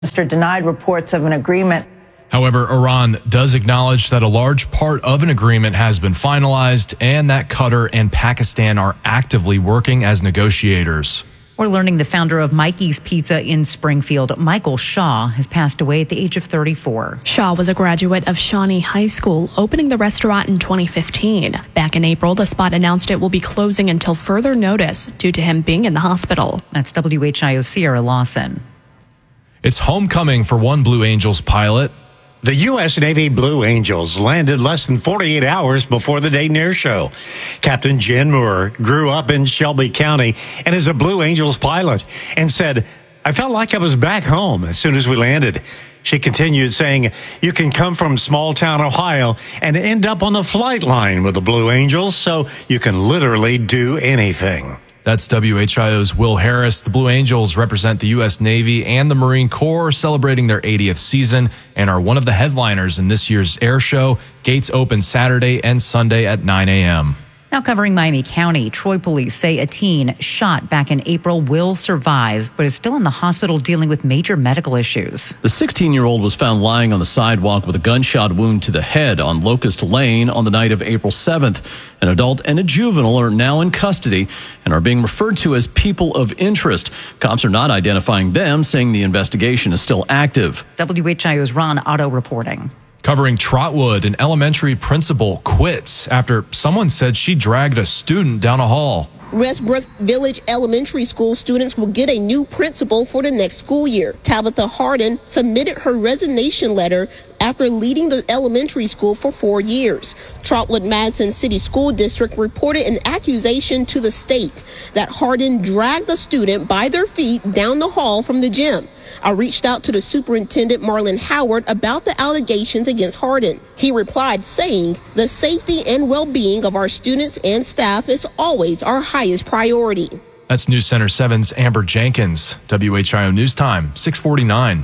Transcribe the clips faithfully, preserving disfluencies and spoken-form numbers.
Minister denied reports of an agreement. However, Iran does acknowledge that a large part of an agreement has been finalized and that Qatar and Pakistan are actively working as negotiators. We're learning the founder of Mikey's Pizza in Springfield, Michael Shaw, has passed away at the age of thirty-four. Shaw was a graduate of Shawnee High School, opening the restaurant in twenty fifteen. Back in April, the spot announced it will be closing until further notice due to him being in the hospital. That's W H I O Sierra Lawson. It's homecoming for one Blue Angels pilot. The U S Navy Blue Angels landed less than forty-eight hours before the Dayton Air Show. Captain Jen Moore grew up in Shelby County and is a Blue Angels pilot and said, "I felt like I was back home as soon as we landed." She continued saying, "You can come from small town Ohio and end up on the flight line with the Blue Angels, so you can literally do anything." That's W H I O's Will Harris. The Blue Angels represent the U S Navy and the Marine Corps, celebrating their eightieth season and are one of the headliners in this year's air show. Gates open Saturday and Sunday at nine a.m. Now covering Miami County, Troy police say a teen shot back in April will survive, but is still in the hospital dealing with major medical issues. The sixteen-year-old was found lying on the sidewalk with a gunshot wound to the head on Locust Lane on the night of April seventh. An adult and a juvenile are now in custody and are being referred to as people of interest. Cops are not identifying them, saying the investigation is still active. W H I O's Ron Otto reporting. Covering Trotwood, an elementary principal quits after someone said she dragged a student down a hall. Westbrook Village Elementary School students will get a new principal for the next school year. Tabitha Harden submitted her resignation letter after leading the elementary school for four years. Trotwood Madison City School District reported an accusation to the state that Harden dragged a student by their feet down the hall from the gym. I reached out to the superintendent, Marlon Howard, about the allegations against Harden. He replied saying, "The safety and well-being of our students and staff is always our highest priority." That's News Center seven's Amber Jenkins. W H I O News Time, six forty-nine.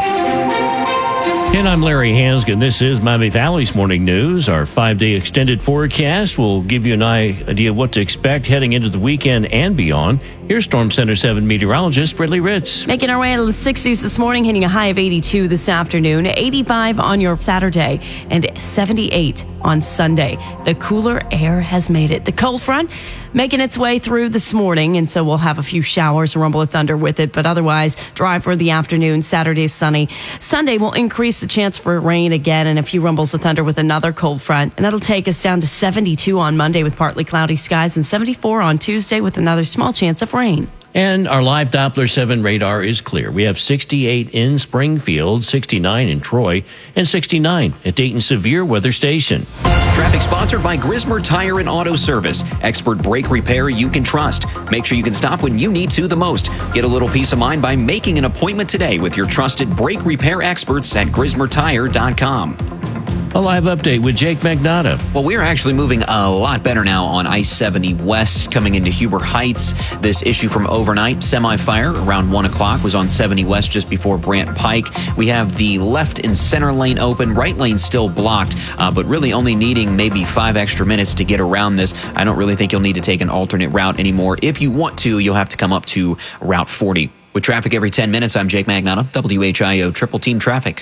And I'm Larry Hansgen. This is Miami Valley's Morning News. Our five-day extended forecast will give you an idea of what to expect heading into the weekend and beyond. Here's Storm Center seven meteorologist Brittany Ritz. Making our way into the sixties this morning, hitting a high of eighty-two this afternoon, eighty-five on your Saturday, and seventy-eight on Sunday. The cooler air has made it. The cold front making its way through this morning, and so we'll have a few showers, a rumble of thunder with it, but otherwise dry for the afternoon. Saturday sunny. Sunday will increase the chance for rain again and a few rumbles of thunder with another cold front, and that'll take us down to seventy-two on Monday with partly cloudy skies and seventy-four on Tuesday with another small chance of rain. And our live Doppler seven radar is clear. We have sixty-eight in Springfield, sixty-nine in Troy, and sixty-nine at Dayton Severe Weather Station. Traffic sponsored by Grismer Tire and Auto Service. Expert brake repair you can trust. Make sure you can stop when you need to the most. Get a little peace of mind by making an appointment today with your trusted brake repair experts at grismer tire dot com. A live update with Jake Magnotta. Well, we're actually moving a lot better now on I seventy West coming into Huber Heights. This issue from overnight, semi-fire around one o'clock, was on seventy West just before Brant Pike. We have the left and center lane open, right lane still blocked, uh, but really only needing maybe five extra minutes to get around this. I don't really think you'll need to take an alternate route anymore. If you want to, you'll have to come up to Route forty. With traffic every ten minutes, I'm Jake Magnotta, W H I O Triple Team Traffic.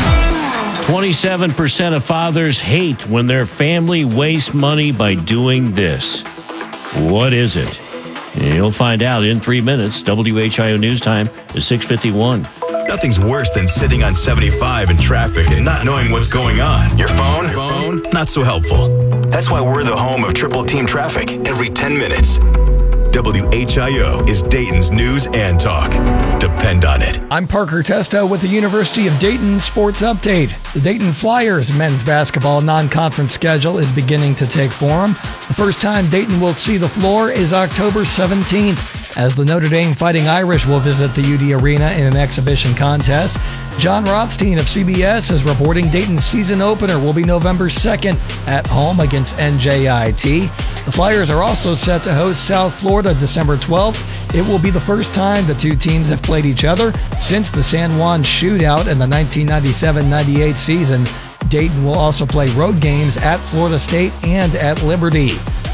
twenty-seven percent of fathers hate when their family wastes money by doing this. What is it? You'll find out in three minutes. W H I O News Time is six fifty-one. Nothing's worse than sitting on seventy-five in traffic and not knowing what's going on. Your phone? Your phone? Not so helpful. That's why we're the home of Triple Team Traffic every ten minutes. W H I O is Dayton's news and talk. Depend on it. I'm Parker Testo with the University of Dayton Sports Update. The Dayton Flyers men's basketball non-conference schedule is beginning to take form. The first time Dayton will see the floor is October seventeenth, as the Notre Dame Fighting Irish will visit the U D Arena in an exhibition contest. John Rothstein of C B S is reporting Dayton's season opener will be November second at home against N J I T. The Flyers are also set to host South Florida December twelfth. It will be the first time the two teams have played each other since the San Juan shootout in the nineteen ninety-seven ninety-eight season. Dayton will also play road games at Florida State and at Liberty.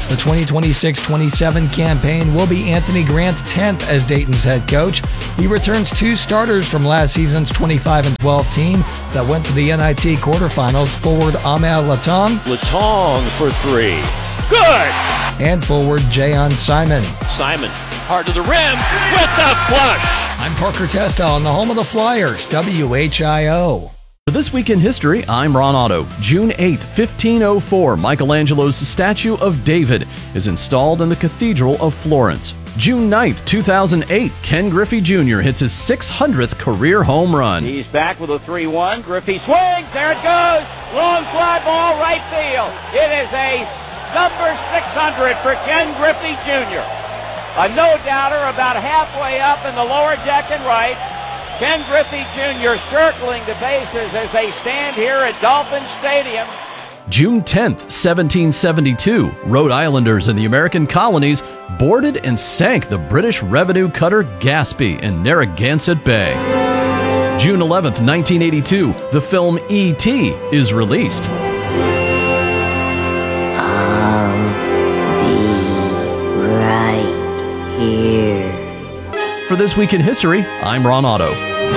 The twenty twenty-six twenty-seven campaign will be Anthony Grant's tenth as Dayton's head coach. He returns two starters from last season's twenty-five and twelve team that went to the N I T quarterfinals, forward Amel Latong. Latong for three. Good! And forward Jayon Simon. Simon, hard to the rim with the flush. I'm Parker Testa on the home of the Flyers, W H I O. For This Week in History, I'm Ron Otto. June eighth, fifteen oh four, Michelangelo's statue of David is installed in the Cathedral of Florence. June ninth, two thousand eight, Ken Griffey Junior hits his six hundredth career home run. He's back with a three one. Griffey swings. There it goes. Long fly ball, right field. It is a number six hundred for Ken Griffey Junior A no-doubter about halfway up in the lower deck and right. Ken Griffey Junior circling the bases as they stand here at Dolphin Stadium. June tenth, seventeen seventy-two, Rhode Islanders in the American colonies boarded and sank the British revenue cutter Gaspee in Narragansett Bay. June eleventh, nineteen eighty-two, the film E T is released. I'll be right here. For This Week in History, I'm Ron Otto.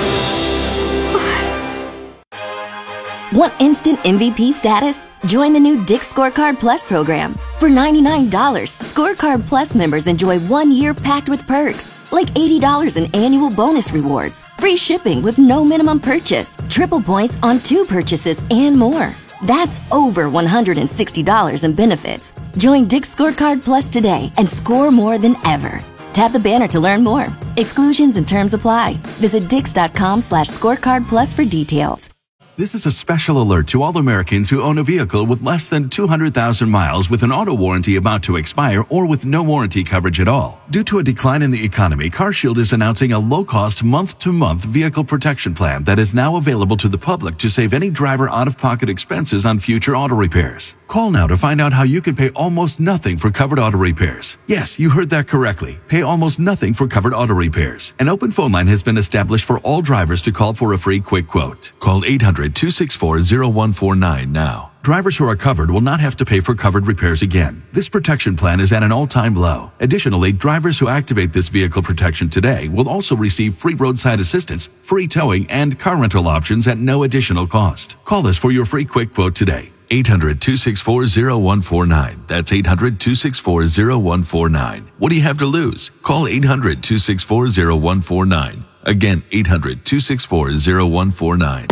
Want instant M V P status? Join the new Dick's Scorecard Plus program. For ninety-nine dollars, Scorecard Plus members enjoy one year packed with perks, like eighty dollars in annual bonus rewards, free shipping with no minimum purchase, triple points on two purchases, and more. That's over one hundred sixty dollars in benefits. Join Dick's Scorecard Plus today and score more than ever. Tap the banner to learn more. Exclusions and terms apply. Visit dix.com slash scorecard plus for details. This is a special alert to all Americans who own a vehicle with less than two hundred thousand miles with an auto warranty about to expire or with no warranty coverage at all. Due to a decline in the economy, CarShield is announcing a low-cost month-to-month vehicle protection plan that is now available to the public to save any driver out-of-pocket expenses on future auto repairs. Call now to find out how you can pay almost nothing for covered auto repairs. Yes, you heard that correctly. Pay almost nothing for covered auto repairs. An open phone line has been established for all drivers to call for a free quick quote. Call eight hundred, two six four, zero one four nine now. Drivers who are covered will not have to pay for covered repairs again. This protection plan is at an all-time low. Additionally, drivers who activate this vehicle protection today will also receive free roadside assistance, free towing, and car rental options at no additional cost. Call us for your free quick quote today. eight hundred, two six four, zero one four nine. That's eight hundred, two six four, zero one four nine. What do you have to lose? Call eight hundred, two six four, zero one four nine. Again, eight hundred, two six four, zero one four nine.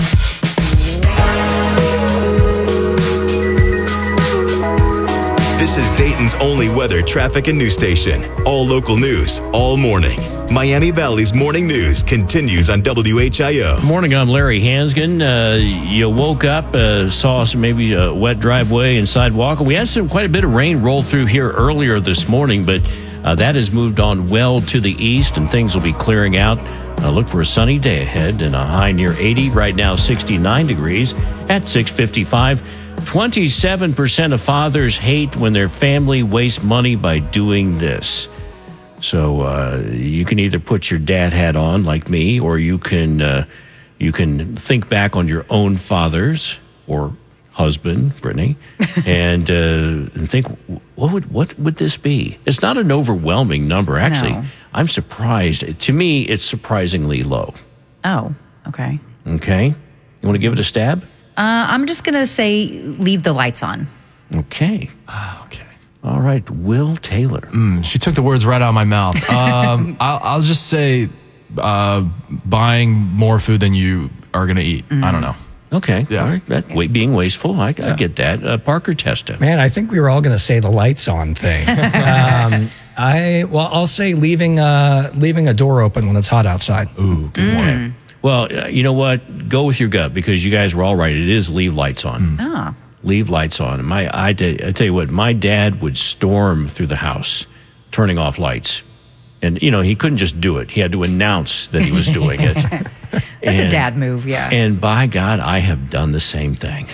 This is Dayton's only weather, traffic, and news station. All local news, all morning. Miami Valley's morning news continues on W H I O. Morning, I'm Larry Hansgen. Uh, you woke up, uh, saw some maybe a wet driveway and sidewalk. We had some quite a bit of rain roll through here earlier this morning, but uh, that has moved on well to the east, and things will be clearing out. Uh, look for a sunny day ahead and a high near eighty. Right now, sixty-nine degrees at six fifty-five. twenty-seven percent of fathers hate when their family wastes money by doing this. So uh, you can either put your dad hat on like me, or you can uh, you can think back on your own fathers or husband, Brittany, and, uh, and think, what would what would this be? It's not an overwhelming number, actually. No. I'm surprised. To me, it's surprisingly low. Oh, okay. Okay. You want to give it a stab? Uh, I'm just going to say leave the lights on. Okay. Ah, okay. All right, Will Taylor. Mm, she took the words right out of my mouth. Um, I'll, I'll just say uh, buying more food than you are going to eat. Mm. I don't know. Okay. Yeah. All right. That, wa- being wasteful, I, I get that. Uh, Parker Testa. Man, I think we were all going to say the lights on thing. um, I well, I'll say leaving uh, leaving a door open when it's hot outside. Ooh, good one. Well, uh, you know what? Go with your gut, because you guys were all right. It is leave lights on. Ah. Leave lights on. My, I, did, I tell you what, my dad would storm through the house, turning off lights. And, you know, he couldn't just do it. He had to announce that he was doing it. That's and, a dad move, yeah. And by God, I have done the same thing.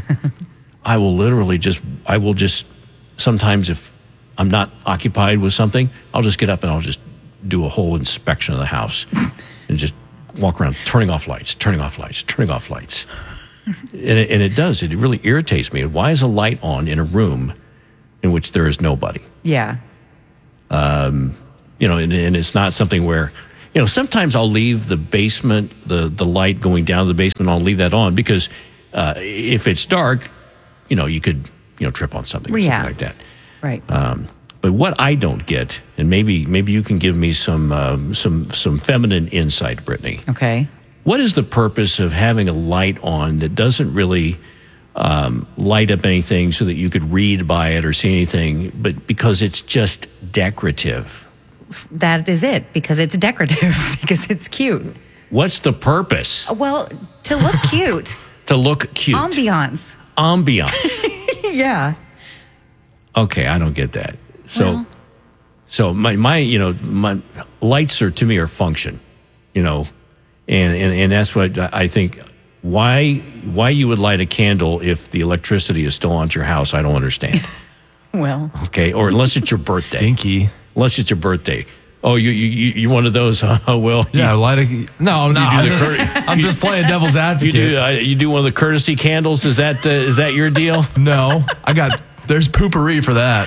I will literally just, I will just, sometimes if I'm not occupied with something, I'll just get up and I'll just do a whole inspection of the house and just walk around turning off lights, turning off lights, turning off lights. and, it, and it does. It really irritates me. Why is a light on in a room in which there is nobody. Yeah. Um, you know, and, and it's not something where, you know, sometimes I'll leave the basement, the, the light going down to the basement, I'll leave that on because uh, if it's dark, you know, you could, you know, trip on something or Yeah. something like that. Right. Um, but what I don't get, and maybe maybe you can give me some um, some some feminine insight, Brittany. Okay. What is the purpose of having a light on that doesn't really um, light up anything so that you could read by it or see anything, but because it's just decorative? That is it, because it's decorative, because it's cute. What's the purpose? Well, to look cute. To look cute. Ambiance. Ambiance. Yeah. Okay, I don't get that. So, Well. so my, my, you know, my lights are to me are function, you know, and, and, and that's what I think. Why, why you would light a candle if the electricity is still on at your house, I don't understand. Well. Okay, or unless it's your birthday. Stinky. Unless it's your birthday. Oh, you you you one of those? Huh? Oh, well. Yeah, you, light a no, no. you do I'm the just, cur- I'm just playing devil's advocate. You do uh, you do one of the courtesy candles? Is that uh, is that your deal? No, I got. There's poopery for that.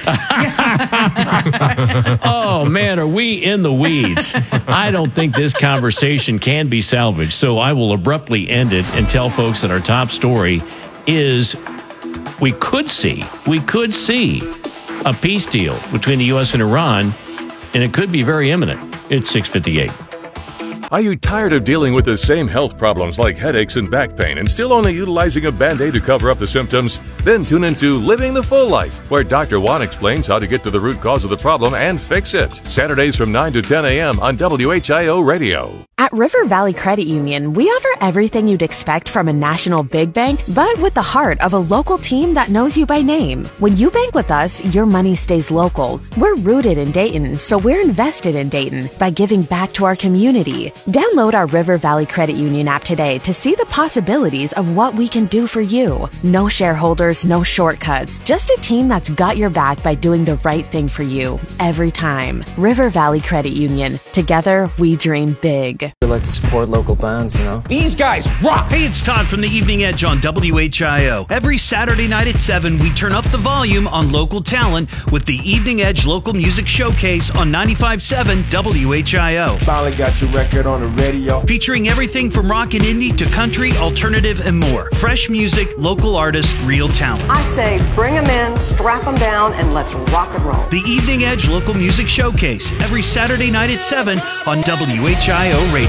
Oh, man, are we in the weeds? I don't think this conversation can be salvaged, so I will abruptly end it and tell folks that our top story is we could see, we could see a peace deal between the U S and Iran, and it could be very imminent. It's six fifty-eight. Are you tired of dealing with the same health problems like headaches and back pain and still only utilizing a Band-Aid to cover up the symptoms? Then tune into Living the Full Life, where Doctor Juan explains how to get to the root cause of the problem and fix it. Saturdays from nine to ten a.m. on W H I O Radio. At River Valley Credit Union, we offer everything you'd expect from a national big bank, but with the heart of a local team that knows you by name. When you bank with us, your money stays local. We're rooted in Dayton, so we're invested in Dayton by giving back to our community. Download our River Valley Credit Union app today to see the possibilities of what we can do for you. No shareholders, no shortcuts, just a team that's got your back by doing the right thing for you every time. River Valley Credit Union. Together, we dream big. We like to support local bands, you know? These guys rock! Hey, it's Todd from the Evening Edge on W H I O. Every Saturday night at seven, we turn up the volume on local talent with the Evening Edge Local Music Showcase on ninety-five point seven W H I O. Finally got your record on the radio. Featuring everything from rock and indie to country, alternative, and more. Fresh music, local artists, real talent. I say bring them in, strap them down, and let's rock and roll. The Evening Edge Local Music Showcase, every Saturday night at seven on W H I O Radio.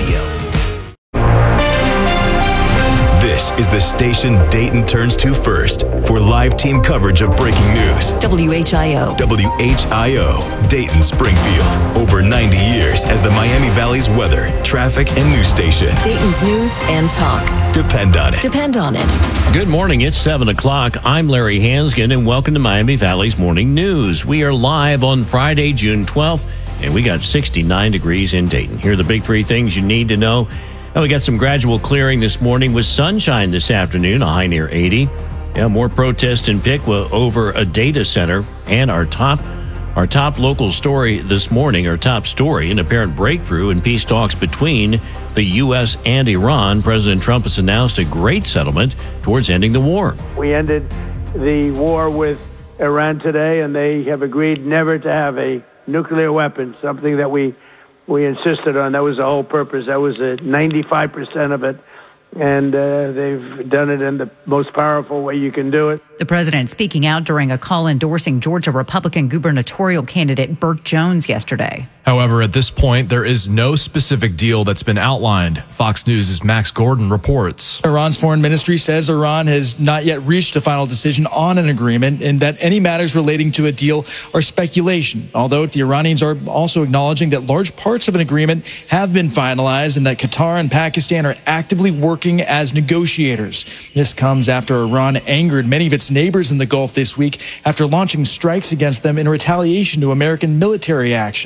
This is the station Dayton turns to first for live team coverage of breaking news. W H I O. W H I O, Dayton Springfield. Over ninety years as the Miami Valley's weather, traffic, and news station. Dayton's news and talk. Depend on it. Depend on it. Good morning. It's seven o'clock. I'm Larry Hansgen, and welcome to Miami Valley's Morning News. We are live on Friday, June twelfth, and we got sixty-nine degrees in Dayton. Here are the big three things you need to know. And we got some gradual clearing this morning with sunshine this afternoon, a high near eighty. Yeah, more protests in Piqua over a data center. And our top our top local story this morning, our top story, an apparent breakthrough in peace talks between the U S and Iran. President Trump has announced a great settlement towards ending the war. We ended the war with Iran today, and they have agreed never to have a nuclear weapon, something that we we insisted on. That was the whole purpose. That was a ninety-five percent of it. And uh, they've done it in the most powerful way you can do it. The president speaking out during a call endorsing Georgia Republican gubernatorial candidate Burt Jones yesterday. However, at this point, there is no specific deal that's been outlined. Fox News' Max Gordon reports. Iran's foreign ministry says Iran has not yet reached a final decision on an agreement and that any matters relating to a deal are speculation, although the Iranians are also acknowledging that large parts of an agreement have been finalized and that Qatar and Pakistan are actively working as negotiators. This comes after Iran angered many of its neighbors in the Gulf this week after launching strikes against them in retaliation to American military action. Stay tuned.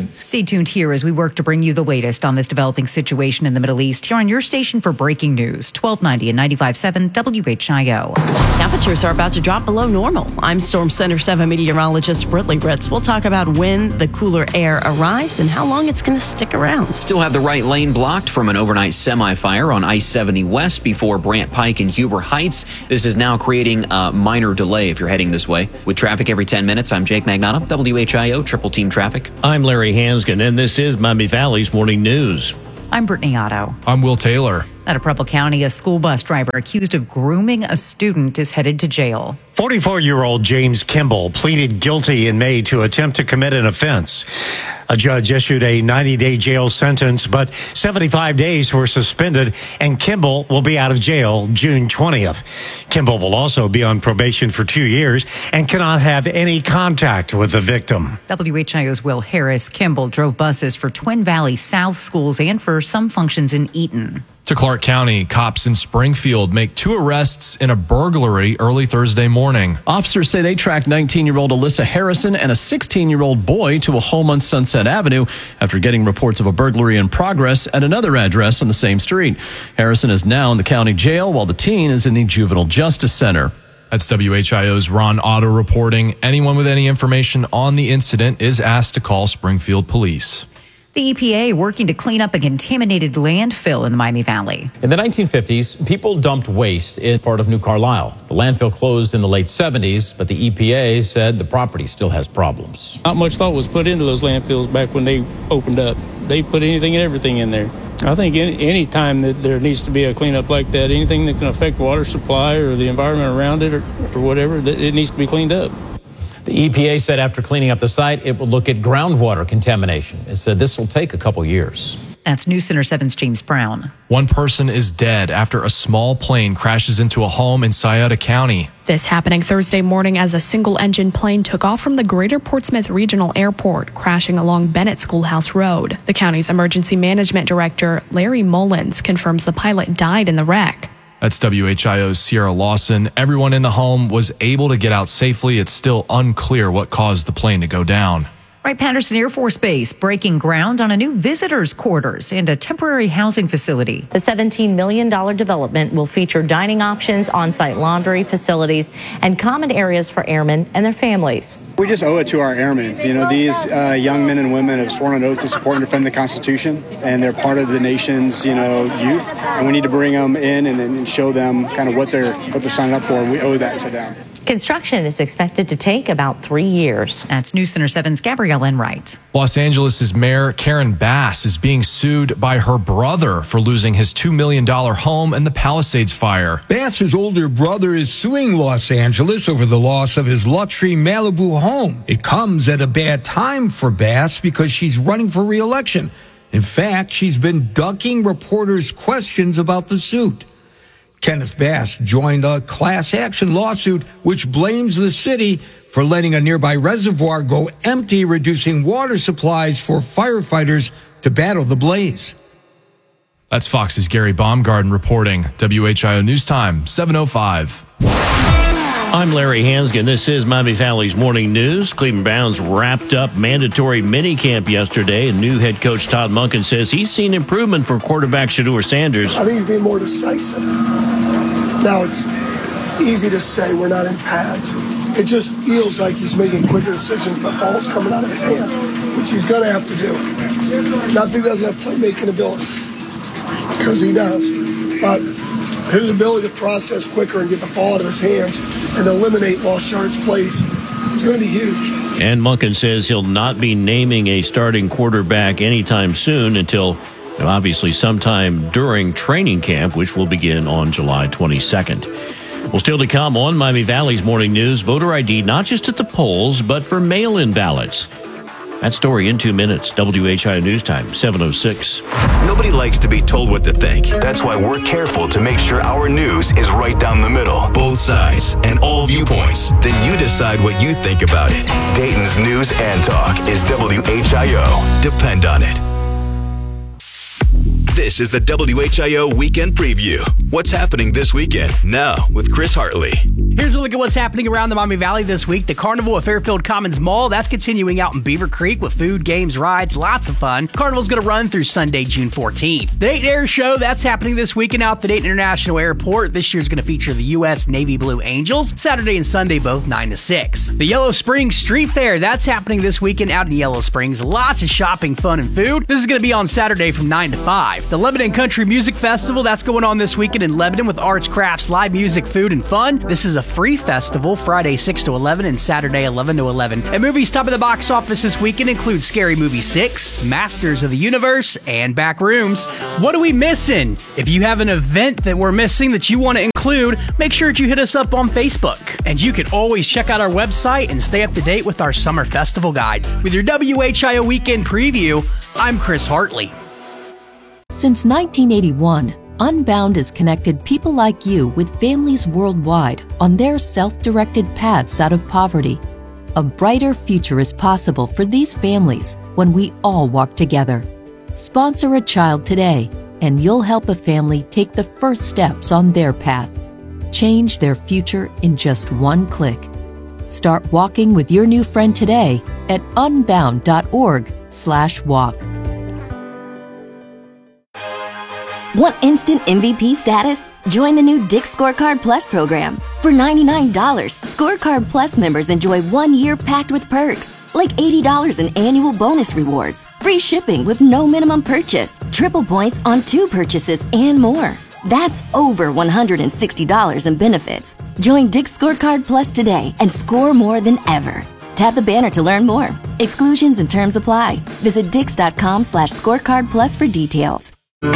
tuned here as we work to bring you the latest on this developing situation in the Middle East here on your station for breaking news, twelve ninety and ninety-five point seven W H I O. Temperatures are about to drop below normal. I'm Storm Center seven meteorologist Britley Ritz. We'll talk about when the cooler air arrives and how long it's going to stick around. Still have the right lane blocked from an overnight semi-fire on I seventy West before Brant Pike and Huber Heights. This is now creating a minor delay if you're heading this way. With traffic every ten minutes, I'm Jake Magnotta, W H I O Triple Team Traffic. I'm Larry Hansgen, and this is Miami Valley's Morning News. I'm Brittany Otto. I'm Will Taylor. Out of Preble County, a school bus driver accused of grooming a student is headed to jail. forty-four-year-old James Kimball pleaded guilty in May to attempt to commit an offense. A judge issued a ninety-day jail sentence, but seventy-five days were suspended, and Kimball will be out of jail June twentieth. Kimball will also be on probation for two years and cannot have any contact with the victim. W H I O's Will Harris. Kimball drove buses for Twin Valley South schools and for some functions in Eaton. To Clark County, cops in Springfield make two arrests in a burglary early Thursday morning. Officers say they tracked nineteen-year-old Alyssa Harrison and a sixteen-year-old boy to a home on Sunset Avenue after getting reports of a burglary in progress at another address on the same street. Harrison is now in the county jail while the teen is in the Juvenile Justice Center. That's W H I O's Ron Otto reporting. Anyone with any information on the incident is asked to call Springfield Police. The E P A working to clean up a contaminated landfill in the Miami Valley. In the nineteen fifties, people dumped waste in part of New Carlisle. The landfill closed in the late seventies, but the E P A said the property still has problems. Not much thought was put into those landfills back when they opened up. They put anything and everything in there. I think any, any time that there needs to be a cleanup like that, anything that can affect water supply or the environment around it or, or whatever, it needs to be cleaned up. The E P A said after cleaning up the site, it will look at groundwater contamination. It said this will take a couple years. That's News Center seven's James Brown. One person is dead after a small plane crashes into a home in Scioto County. This happening Thursday morning as a single-engine plane took off from the Greater Portsmouth Regional Airport, crashing along Bennett Schoolhouse Road. The county's emergency management director, Larry Mullins, confirms the pilot died in the wreck. That's W H I O's Sierra Lawson. Everyone in the home was able to get out safely. It's still unclear what caused the plane to go down. Wright-Patterson Air Force Base breaking ground on a new visitors' quarters and a temporary housing facility. The seventeen million dollars development will feature dining options, on-site laundry facilities, and common areas for airmen and their families. We just owe it to our airmen. You know, these uh, young men and women have sworn an oath to support and defend the Constitution, and they're part of the nation's, you know, youth. And we need to bring them in and, and show them kind of what they're what they're signing up for. And we owe that to them. Construction is expected to take about three years. That's News Center seven's Gabrielle Enright. Los Angeles' Mayor Karen Bass is being sued by her brother for losing his two million dollars home in the Palisades fire. Bass's older brother is suing Los Angeles over the loss of his luxury Malibu home. It comes at a bad time for Bass because she's running for re-election. In fact, she's been ducking reporters' questions about the suit. Kenneth Bass joined a class action lawsuit which blames the city for letting a nearby reservoir go empty, reducing water supplies for firefighters to battle the blaze. That's Fox's Gary Baumgarten reporting. W H I O News Time, seven oh five. I'm Larry Hansgen. This is Miami Valley's Morning News. Cleveland Browns wrapped up mandatory minicamp yesterday, and new head coach Todd Monken says he's seen improvement from quarterback Shedeur Sanders. I think he's being more decisive. Now, it's easy to say we're not in pads. It just feels like he's making quicker decisions. The ball's coming out of his hands, which he's going to have to do. Not that he doesn't have playmaking ability, because he does. But his ability to process quicker and get the ball out of his hands and eliminate lost yards plays is going to be huge. And Monken says he'll not be naming a starting quarterback anytime soon until, obviously, sometime during training camp, which will begin on July twenty-second. Well, still to come on Miami Valley's Morning News, voter I D not just at the polls, but for mail-in ballots. That story in two minutes. W H I O News Time, seven oh six. Nobody likes to be told what to think. That's why we're careful to make sure our news is right down the middle. Both sides and all viewpoints. Then you decide what you think about it. Dayton's News and Talk is W H I O. Depend on it. This is the W H I O Weekend Preview. What's happening this weekend? Now with Chris Hartley. Here's a look at what's happening around the Miami Valley this week. The Carnival at Fairfield Commons Mall, that's continuing out in Beaver Creek with food, games, rides, lots of fun. Carnival's going to run through Sunday, June fourteenth. The Dayton Air Show, that's happening this weekend out at the Dayton International Airport. This year's going to feature the U S Navy Blue Angels, Saturday and Sunday, both nine to six. The Yellow Springs Street Fair, that's happening this weekend out in Yellow Springs. Lots of shopping, fun, and food. This is going to be on Saturday from nine to five. The Lebanon Country Music Festival, that's going on this weekend in Lebanon with arts, crafts, live music, food, and fun. This is a free festival, Friday six to eleven and Saturday eleven to eleven. And movies top of the box office this weekend include Scary Movie six, Masters of the Universe, and Backrooms. What are we missing? If you have an event that we're missing that you want to include, make sure that you hit us up on Facebook. And you can always check out our website and stay up to date with our summer festival guide. With your W H I O Weekend Preview, I'm Chris Hartley. Since nineteen eighty-one, Unbound has connected people like you with families worldwide on their self-directed paths out of poverty. A brighter future is possible for these families when we all walk together. Sponsor a child today, and you'll help a family take the first steps on their path. Change their future in just one click. Start walking with your new friend today at unbound.org slash walk. Want instant M V P status? Join the new Dick's Scorecard Plus program. For ninety-nine dollars, Scorecard Plus members enjoy one year packed with perks, like eighty dollars in annual bonus rewards, free shipping with no minimum purchase, triple points on two purchases, and more. That's over one hundred sixty dollars in benefits. Join Dick's Scorecard Plus today and score more than ever. Tap the banner to learn more. Exclusions and terms apply. Visit dix.com slash scorecard plus for details.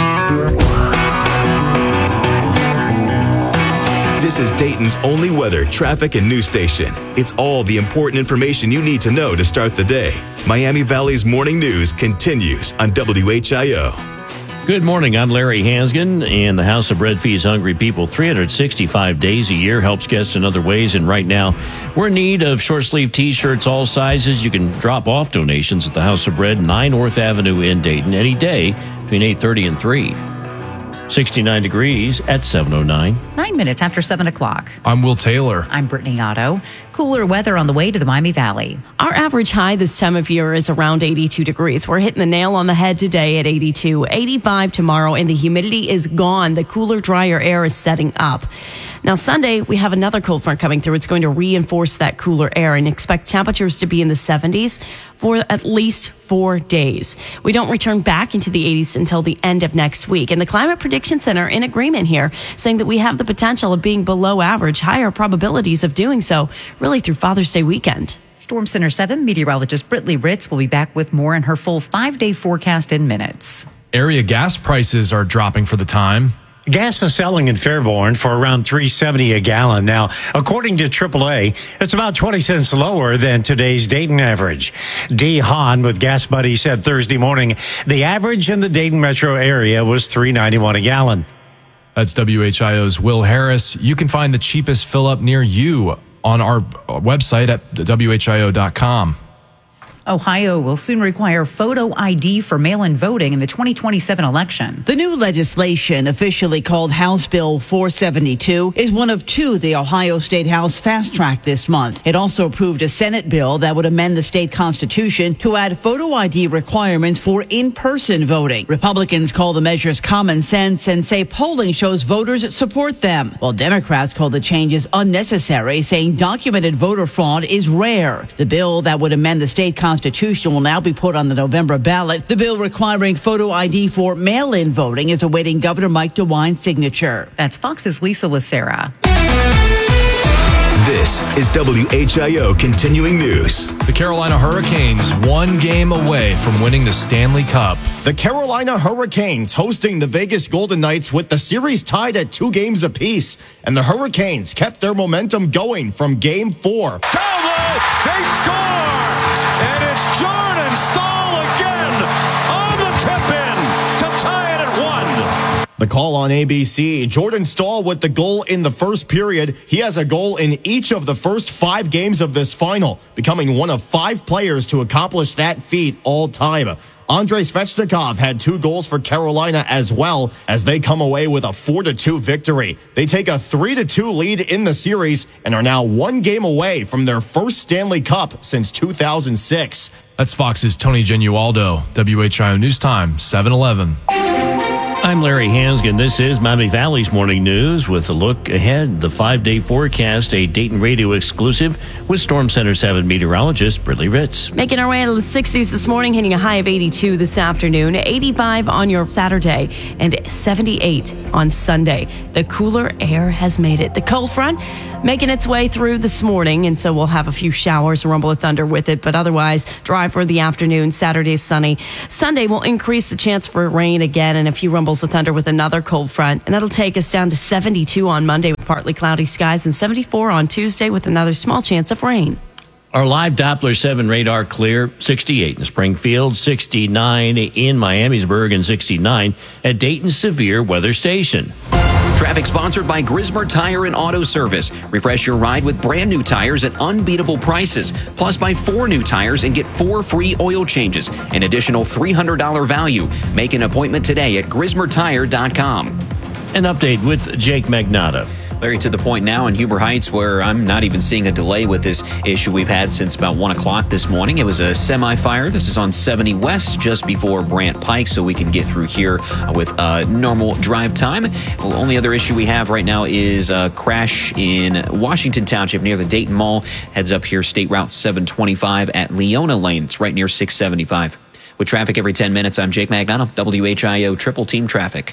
This is Dayton's only weather, traffic, and news station. It's all the important information you need to know to start the day. Miami Valley's morning news continues on W H I O. Good morning. I'm Larry Hansgen, and the House of Bread feeds hungry people three hundred sixty-five days a year, helps guests in other ways. And right now, we're in need of short-sleeve T-shirts, all sizes. You can drop off donations at the House of Bread, nine North Avenue in Dayton, any day between eight thirty and three. sixty-nine degrees at seven oh nine. Nine minutes after seven o'clock. I'm Will Taylor. I'm Brittany Otto. Cooler weather on the way to the Miami Valley. Our average high this time of year is around eighty-two degrees. We're hitting the nail on the head today at eighty-two. eighty-five tomorrow, and the humidity is gone. The cooler, drier air is setting up. Now, Sunday, we have another cold front coming through. It's going to reinforce that cooler air and expect temperatures to be in the seventies for at least four days. We don't return back into the eighties until the end of next week. And the Climate Prediction Center in agreement here, saying that we have the potential of being below average, higher probabilities of doing so, really through Father's Day weekend. Storm Center seven meteorologist Brittany Ritz will be back with more in her full five-day forecast in minutes. Area gas prices are dropping for the time. Gas is selling in Fairborn for around three seventy a gallon. Now, according to triple A, it's about twenty cents lower than today's Dayton average. Dee Hahn with Gas Buddy said Thursday morning the average in the Dayton metro area was three ninety-one a gallon. That's W H I O's Will Harris. You can find the cheapest fill-up near you on our website at W H I O dot com. Ohio will soon require photo I D for mail-in voting in the twenty twenty-seven election. The new legislation, officially called House Bill four seventy-two, is one of two the Ohio State House fast-tracked this month. It also approved a Senate bill that would amend the state constitution to add photo I D requirements for in-person voting. Republicans call the measures common sense and say polling shows voters support them, while Democrats call the changes unnecessary, saying documented voter fraud is rare. The bill that would amend the state constitution Constitution will now be put on the November ballot. The bill requiring photo I D for mail-in voting is awaiting Governor Mike DeWine's signature. That's Fox's Lisa Lacera. This is W H I O Continuing News. The Carolina Hurricanes one game away from winning the Stanley Cup. The Carolina Hurricanes hosting the Vegas Golden Knights with the series tied at two games apiece. And the Hurricanes kept their momentum going from game four. Down low, they score! And it's Jordan Staal again on the tip-in to tie it at one. The call on A B C. Jordan Stahl with the goal in the first period. He has a goal in each of the first five games of this final, becoming one of five players to accomplish that feat all time. Andrei Svechnikov had two goals for Carolina as well as they come away with a four to two victory. They take a three to two lead in the series and are now one game away from their first Stanley Cup since two thousand six. That's Fox's Tony Genualdo. W H I O News Time, seven eleven. I'm Larry Hansgen. This is Miami Valley's Morning News with a look ahead. The five-day forecast, a Dayton Radio exclusive with Storm Center seven meteorologist Brittany Ritz. Making our way into the sixties this morning, hitting a high of eighty-two this afternoon, eighty-five on your Saturday, and seventy-eight on Sunday. The cooler air has made it. The cold front making its way through this morning, and so we'll have a few showers, rumble of thunder with it, but otherwise dry for the afternoon. Saturday's sunny. Sunday will increase the chance for rain again and a few rumbles of thunder with another cold front, and that'll take us down to seventy-two on Monday with partly cloudy skies and seventy-four on Tuesday with another small chance of rain. Our live Doppler seven radar clear, sixty-eight in Springfield, sixty-nine in Miamisburg, and sixty-nine at Dayton's severe weather station. Traffic sponsored by Grismer Tire and Auto Service. Refresh your ride with brand new tires at unbeatable prices. Plus, buy four new tires and get four free oil changes. An additional three hundred dollars value. Make an appointment today at grismer tire dot com. An update with Jake Magnotta. Larry, to the point now in Huber Heights where I'm not even seeing a delay with this issue we've had since about one o'clock this morning. It was a semi-fire. This is on seventy West, just before Brant Pike, so we can get through here with uh, normal drive time. The only other issue we have right now is a crash in Washington Township near the Dayton Mall. Heads up here, State Route seven twenty-five at Leona Lane. It's right near six seventy-five. With traffic every ten minutes, I'm Jake Magnotta, W H I O Triple Team Traffic.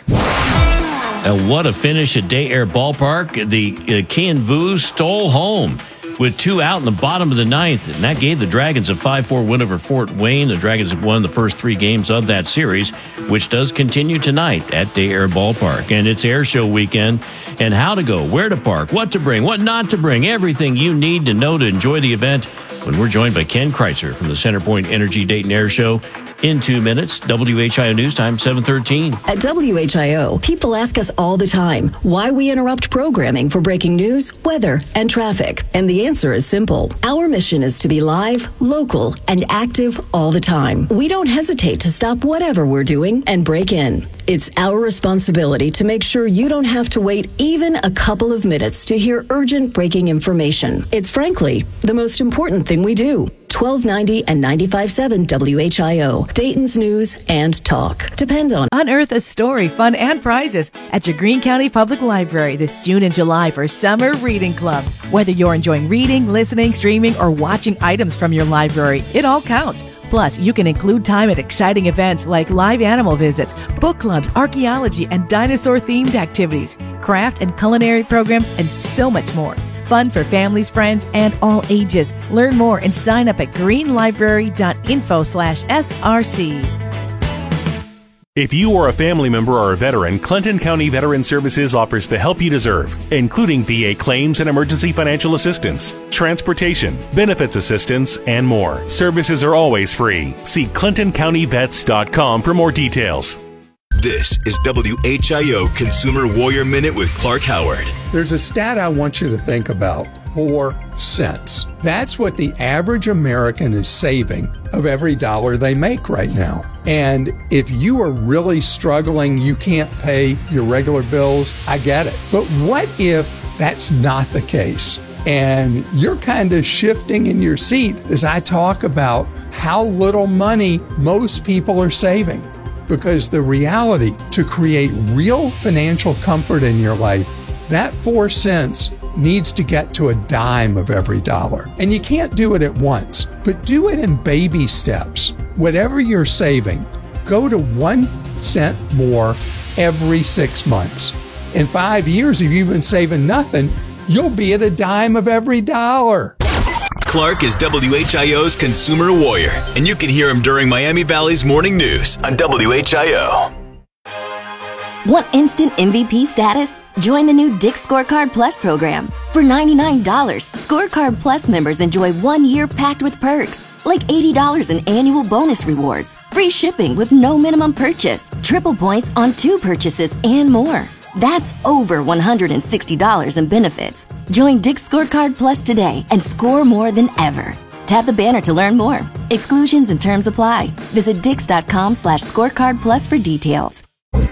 And what a finish at Day Air Ballpark. The uh, Kian Vu stole home with two out in the bottom of the ninth, and that gave the Dragons a five four win over Fort Wayne. The Dragons have won the first three games of that series, which does continue tonight at Day Air Ballpark. And it's Air Show weekend, and how to go, where to park, what to bring, what not to bring, everything you need to know to enjoy the event when we're joined by Ken Kreitzer from the CenterPoint Energy Dayton Air Show. In two minutes, W H I O News Time, seven thirteen. At W H I O, people ask us all the time why we interrupt programming for breaking news, weather, and traffic. And the answer is simple. Our mission is to be live, local, and active all the time. We don't hesitate to stop whatever we're doing and break in. It's our responsibility to make sure you don't have to wait even a couple of minutes to hear urgent breaking information. It's frankly the most important thing we do. twelve ninety and ninety-five point seven W H I O, Dayton's News and Talk. Depend on. Unearth a story, fun, and prizes at your Greene County Public Library this June and July for Summer Reading Club. Whether you're enjoying reading, listening, streaming, or watching items from your library, it all counts. Plus, you can include time at exciting events like live animal visits, book clubs, archaeology, and dinosaur-themed activities, craft and culinary programs, and so much more. Fun for families, friends, and all ages. Learn more and sign up at greenlibrary.info slash SRC. If you are a family member or a veteran, Clinton County Veteran Services offers the help you deserve, including V A claims and emergency financial assistance, transportation, benefits assistance, and more. Services are always free. See clinton county vets dot com for more details. This is W H I O Consumer Warrior Minute with Clark Howard. There's a stat I want you to think about. Four cents. That's what the average American is saving of every dollar they make right now. And if you are really struggling, you can't pay your regular bills, I get it. But what if that's not the case? And you're kind of shifting in your seat as I talk about how little money most people are saving. Because the reality, to create real financial comfort in your life, that four cents needs to get to a dime of every dollar. And you can't do it at once, but do it in baby steps. Whatever you're saving, go to one cent more every six months. In five years, if you've been saving nothing, you'll be at a dime of every dollar. Clark is W H I O's Consumer Warrior, and you can hear him during Miami Valley's Morning News on W H I O. Want instant M V P status? Join the new Dick's Scorecard Plus program. For ninety-nine dollars, Scorecard Plus members enjoy one year packed with perks, like eighty dollars in annual bonus rewards, free shipping with no minimum purchase, triple points on two purchases, and more. That's over one hundred sixty dollars in benefits. Join Dick's Scorecard Plus today and score more than ever. Tap the banner to learn more. Exclusions and terms apply. Visit dix.com slash scorecard plus for details.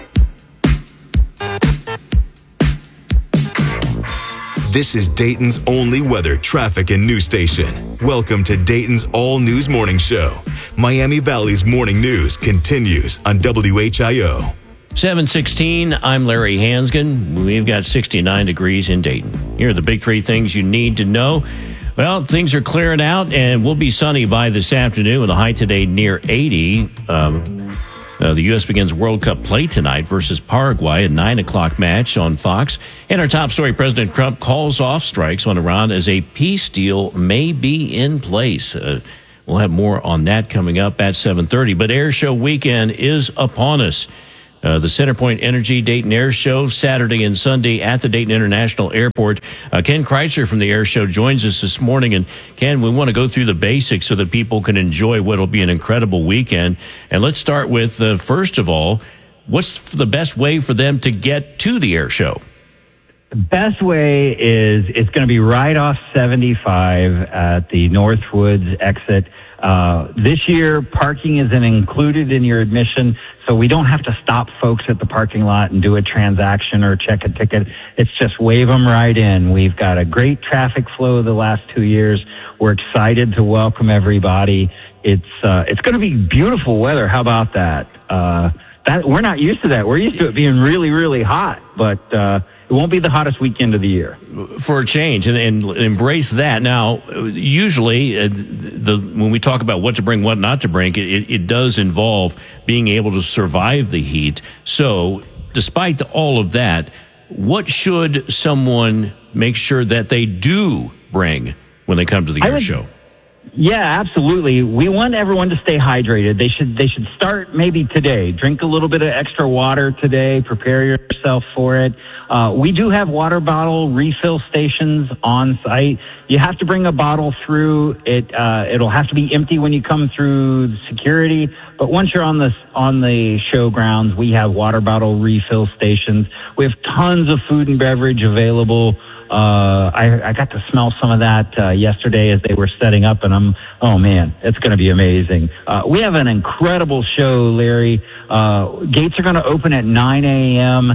This is Dayton's only weather, traffic, and news station. Welcome to Dayton's All News Morning Show. Miami Valley's morning news continues on W H I O. seven sixteen, I'm Larry Hansgen. We've got sixty-nine degrees in Dayton. Here are the big three things you need to know. Well, things are clearing out, and we'll be sunny by this afternoon with a high today near eighty. Um, uh, the U S begins World Cup play tonight versus Paraguay, a nine o'clock match on Fox. And our top story, President Trump calls off strikes on Iran as a peace deal may be in place. Uh, we'll have more on that coming up at seven thirty. But Air Show weekend is upon us. Uh, the CenterPoint Energy Dayton Air Show, Saturday and Sunday at the Dayton International Airport. Uh, Ken Kreitzer from the Air Show joins us this morning. And Ken, we want to go through the basics so that people can enjoy what will be an incredible weekend. And let's start with, uh, first of all, what's the best way for them to get to the Air Show? The best way is it's going to be right off seventy-five at the Northwoods exit. Uh, this year, parking isn't included in your admission, so we don't have to stop folks at the parking lot and do a transaction or check a ticket. It's just wave them right in. We've got a great traffic flow the last two years. We're excited to welcome everybody. It's uh, it's going to be beautiful weather. How about that? Uh, that we're not used to that. We're used to it being really, really hot, but uh, it won't be the hottest weekend of the year. For a change, and, and embrace that. Now, usually, uh, the when we talk about what to bring, what not to bring, it, it does involve being able to survive the heat. So, despite all of that, what should someone make sure that they do bring when they come to the I air would, show? Yeah, absolutely. We want everyone to stay hydrated. They should they should start maybe today. Drink a little bit of extra water today. Prepare yourself for it. Uh, we do have water bottle refill stations on site. You have to bring a bottle through. It uh, it'll have to be empty when you come through security. But once you're on the on the show grounds, we have water bottle refill stations. We have tons of food and beverage available. Uh, I, I got to smell some of that uh, yesterday as they were setting up, and I'm, oh man, it's going to be amazing. Uh, we have an incredible show, Larry. Uh, gates are going to open at nine a.m.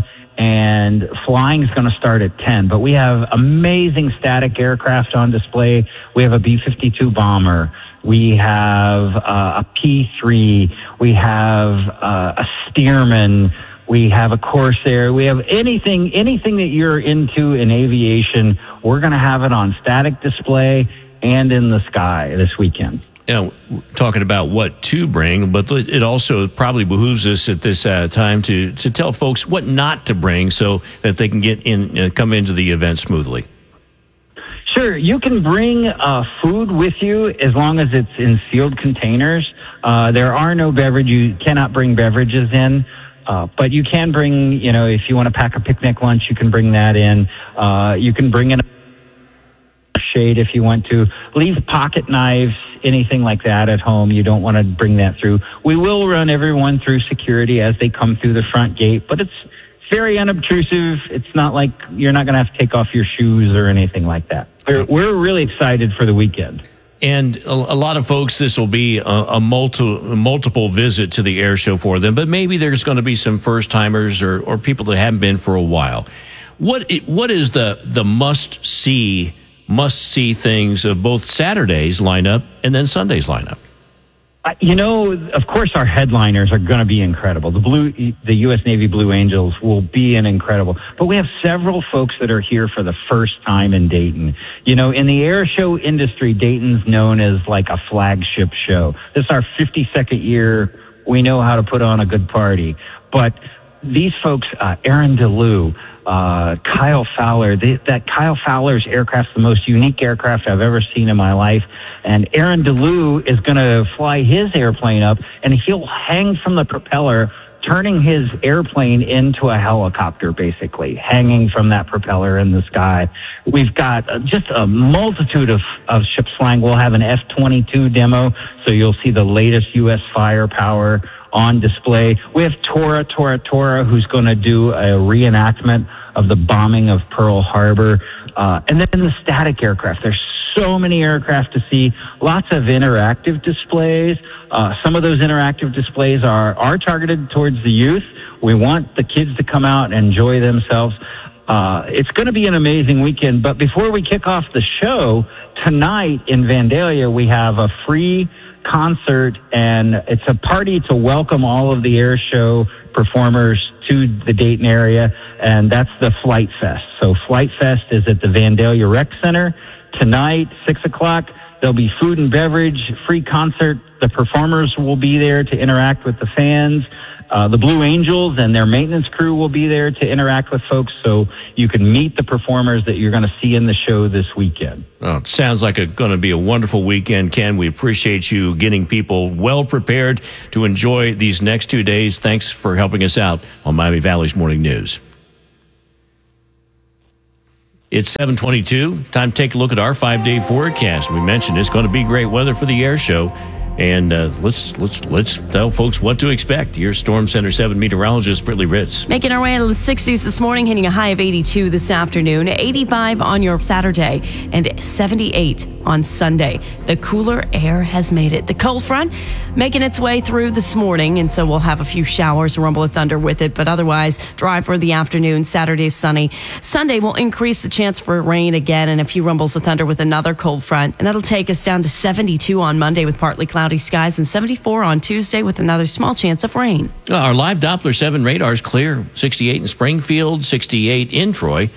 and flying is going to start at ten. But we have amazing static aircraft on display. We have a B fifty-two bomber. We have uh, a P three. We have uh, a Stearman. We have a Corsair. We have anything, anything that you're into in aviation. We're going to have it on static display and in the sky this weekend. You know, talking about what to bring, but it also probably behooves us at this uh, time to to tell folks what not to bring so that they can get in, uh, come into the event smoothly. Sure, you can bring uh, food with you as long as it's in sealed containers. Uh, there are no beverages. You cannot bring beverages in. Uh, but you can bring, you know, if you want to pack a picnic lunch, you can bring that in. Uh, you can bring in a shade if you want to. Leave pocket knives, anything like that at home. You don't want to bring that through. We will run everyone through security as they come through the front gate, but it's very unobtrusive. It's not like you're not going to have to take off your shoes or anything like that. We're, we're really excited for the weekend. And a, a lot of folks, this will be a, a, multi, a multiple visit to the air show for them, but maybe there's going to be some first timers or, or people that haven't been for a while. What what is the the must see must see things of both Saturday's lineup and then Sunday's lineup? Uh, you know, of course, our headliners are going to be incredible. The blue, the U S Navy Blue Angels will be an incredible. But we have several folks that are here for the first time in Dayton. You know, in the air show industry, Dayton's known as like a flagship show. This is our fifty-second year. We know how to put on a good party. But these folks, uh, Aaron DeLue, uh, Kyle Fowler, they, that Kyle Fowler's aircraft's the most unique aircraft I've ever seen in my life. And Aaron DeLue is going to fly his airplane up, and he'll hang from the propeller, turning his airplane into a helicopter, basically, hanging from that propeller in the sky. We've got just a multitude of, of ships flying. We'll have an F twenty-two demo, so you'll see the latest U S firepower on display. We have Tora, Tora, Tora, who's going to do a reenactment of the bombing of Pearl Harbor. Uh, and then the static aircraft. There's so many aircraft to see, lots of interactive displays. Uh, some of those interactive displays are, are targeted towards the youth. We want the kids to come out and enjoy themselves. Uh, it's going to be an amazing weekend. But before we kick off the show, tonight in Vandalia, we have a free concert, and it's a party to welcome all of the air show performers to the Dayton area, and that's the Flight Fest. So Flight Fest is at the Vandalia Rec Center tonight, six o'clock. There'll be food and beverage, free concert. The performers will be there to interact with the fans. Uh, the Blue Angels and their maintenance crew will be there to interact with folks, so you can meet the performers that you're going to see in the show this weekend. Oh, it sounds like it's going to be a wonderful weekend, Ken. We appreciate you getting people well prepared to enjoy these next two days. Thanks for helping us out on Miami Valley's Morning News. It's seven twenty-two. Time to take a look at our five-day forecast. We mentioned it's going to be great weather for the air show. And uh, let's let's let's tell folks what to expect. Here's Storm Center seven meteorologist Brittany Ritz. Making our way into the sixties this morning, hitting a high of eighty-two this afternoon, eighty-five on your Saturday, and seventy-eight on Sunday. The cooler air has made it. The cold front making its way through this morning, and so we'll have a few showers, rumble of thunder with it, but otherwise dry for the afternoon. Saturday sunny. Sunday will increase the chance for rain again and a few rumbles of thunder with another cold front, and that'll take us down to seventy-two on Monday with partly cloudy skies, and seventy-four on Tuesday with another small chance of rain. Our live Doppler seven radar is clear. sixty-eight in Springfield, sixty-eight in Troy,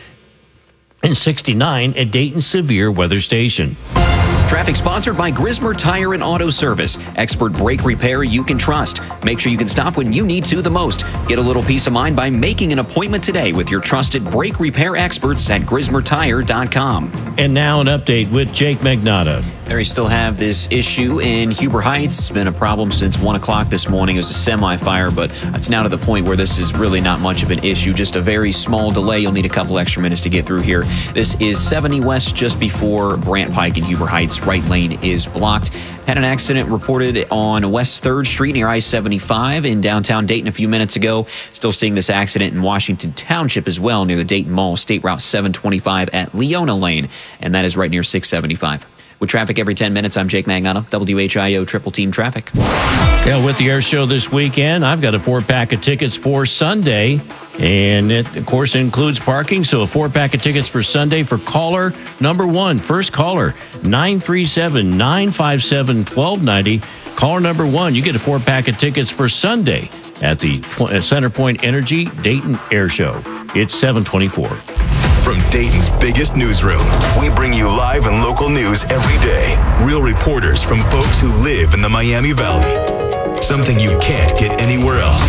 and sixty-nine at Dayton Severe Weather Station. Traffic sponsored by Grismer Tire and Auto Service. Expert brake repair you can trust. Make sure you can stop when you need to the most. Get a little peace of mind by making an appointment today with your trusted brake repair experts at grismer tire dot com. And now an update with Jake Magnotta. There you still have this issue in Huber Heights. It's been a problem since one o'clock this morning. It was a semi-fire, but it's now to the point where this is really not much of an issue. Just a very small delay. You'll need a couple extra minutes to get through here. This is seventy West just before Brant Pike in Huber Heights. Right lane is blocked. Had an accident reported on West third Street near I seventy-five in downtown Dayton a few minutes ago. Still seeing this accident in Washington Township as well near the Dayton Mall. State Route seven twenty-five at Leona Lane, and that is right near six seventy-five. With traffic every ten minutes, I'm Jake Magnotta, W H I O Triple Team Traffic. Yeah, with the air show this weekend, I've got a four-pack of tickets for Sunday, and it, of course, includes parking. So a four-pack of tickets for Sunday for caller number one. First caller, nine three seven, nine five seven, one two nine zero. Caller number one, you get a four-pack of tickets for Sunday at the Centerpoint Energy Dayton Air Show. It's seven twenty-four. From Dayton's biggest newsroom, we bring you live and local news every day. Real reporters from folks who live in the Miami Valley. Something you can't get anywhere else.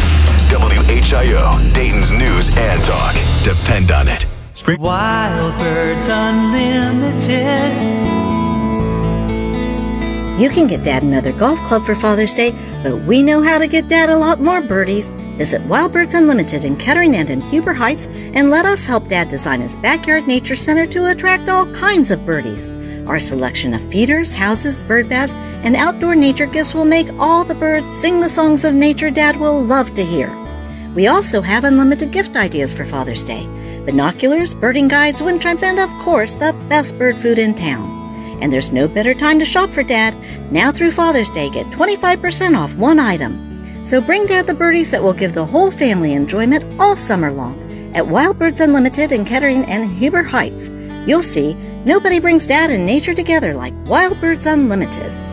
W H I O, Dayton's news and talk. Depend on it. Spring- Wild Birds Unlimited. You can get Dad another golf club for Father's Day, but we know how to get Dad a lot more birdies. Visit Wild Birds Unlimited in Kettering and in Huber Heights, and let us help Dad design his backyard nature center to attract all kinds of birdies. Our selection of feeders, houses, bird baths, and outdoor nature gifts will make all the birds sing the songs of nature Dad will love to hear. We also have unlimited gift ideas for Father's Day. Binoculars, birding guides, wind chimes, and of course, the best bird food in town. And there's no better time to shop for Dad. Now through Father's Day, get twenty-five percent off one item. So bring Dad the birdies that will give the whole family enjoyment all summer long. At Wild Birds Unlimited in Kettering and Huber Heights, you'll see nobody brings Dad and nature together like Wild Birds Unlimited.